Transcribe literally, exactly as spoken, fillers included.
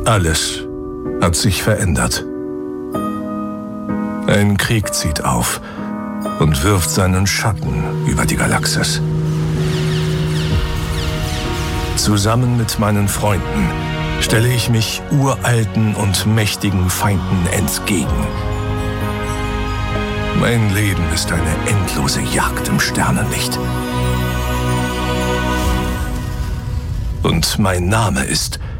Alles hat sich verändert. Ein Krieg zieht auf und wirft seinen Schatten über die Galaxis. Zusammen mit meinen Freunden stelle ich mich uralten und mächtigen Feinden entgegen. Mein Leben ist eine endlose Jagd im Sternenlicht. Und mein Name ist